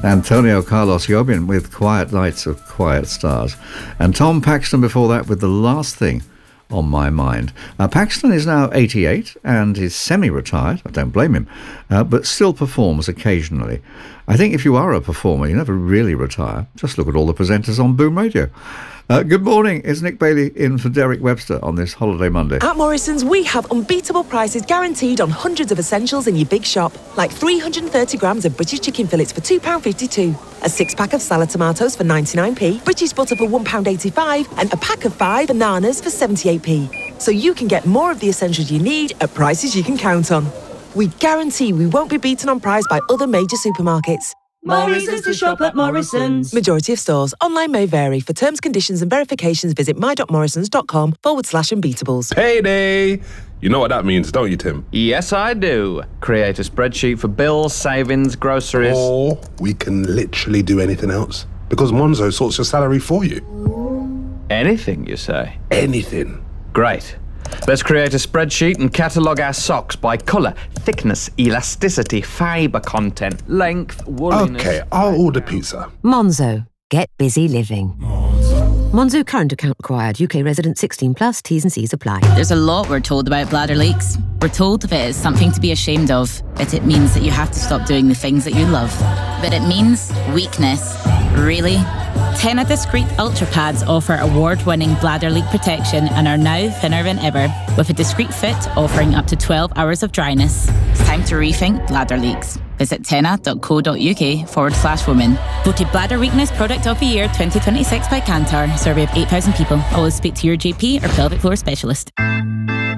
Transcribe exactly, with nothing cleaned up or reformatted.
Antonio Carlos Jobim with Quiet Lights of Quiet Stars. And Tom Paxton before that with The Last Thing on My Mind. Uh, Paxton is now eighty-eight and is semi-retired, I don't blame him, uh, but still performs occasionally. I think if you are a performer, you never really retire. Just look at all the presenters on Boom Radio. Uh, good morning, it's Nick Bailey in for Derek Webster on this holiday Monday. At Morrison's, we have unbeatable prices guaranteed on hundreds of essentials in your big shop, like three hundred thirty grams of British chicken fillets for two pounds fifty-two, a six-pack of salad tomatoes for ninety-nine p, British butter for one pound eighty-five, and a pack of five bananas for seventy-eight p. So you can get more of the essentials you need at prices you can count on. We guarantee we won't be beaten on price by other major supermarkets. Morrison's to shop at Morrison's. Majority of stores. Online may vary. For terms, conditions and verifications, visit my.morrisons.com forward slash unbeatables. Payday! You know what that means, don't you, Tim? Yes, I do. Create a spreadsheet for bills, savings, groceries. Or we can literally do anything else. Because Monzo sorts your salary for you. Anything, you say? Anything. Great. Let's create a spreadsheet and catalogue our socks by colour, thickness, elasticity, fibre content, length, wooliness... Okay, I'll order pizza. Monzo. Get busy living. Monzo current account required. U K resident sixteen plus. T's and C's apply. There's a lot we're told about bladder leaks. We're told that it's something to be ashamed of, that it means that you have to stop doing the things that you love. But it means weakness. Really? Tena Discreet Ultra Pads offer award-winning bladder leak protection and are now thinner than ever, with a discreet fit offering up to twelve hours of dryness. It's time to rethink bladder leaks. Visit tena.co.uk forward slash women. Voted Bladder Weakness Product of the Year twenty twenty-six by Kantar. Survey of eight thousand people. Always speak to your G P or pelvic floor specialist.